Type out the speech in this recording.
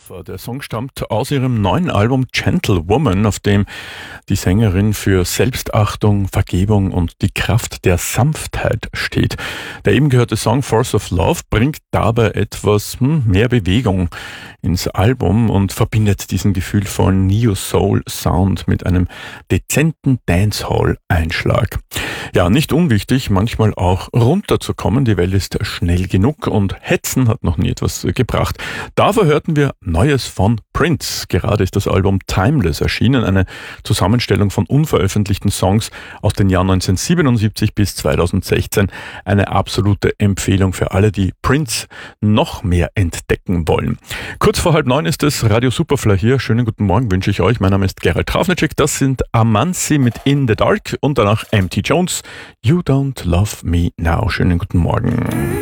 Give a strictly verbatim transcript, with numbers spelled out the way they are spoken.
Love. Der Song stammt aus ihrem neuen Album Gentlewoman, auf dem die Sängerin für Selbstachtung, Vergebung und die Kraft der Sanftheit steht. Der eben gehörte Song Force of Love bringt dabei etwas hm, mehr Bewegung ins Album und verbindet diesen gefühlvollen Neo-Soul-Sound mit einem dezenten Dancehall-Einschlag. Ja, nicht unwichtig, manchmal auch runterzukommen. Die Welt ist schnell genug und Hetzen hat noch nie etwas gebracht. Dafür hörten wir Neues von Prince. Gerade ist das Album Timeless erschienen, eine Zusammenstellung von unveröffentlichten Songs aus den Jahren neunzehnhundertsiebenundsiebzig bis zweitausendsechzehn. Eine absolute Empfehlung für alle, die Prince noch mehr entdecken wollen. Kurz vor halb neun ist es Radio Superfly hier. Schönen guten Morgen wünsche ich euch. Mein Name ist Gerald Trafnicek. Das sind Amanzi mit In the Dark und danach M T Jones. You Don't Love Me Now. Schönen guten Morgen.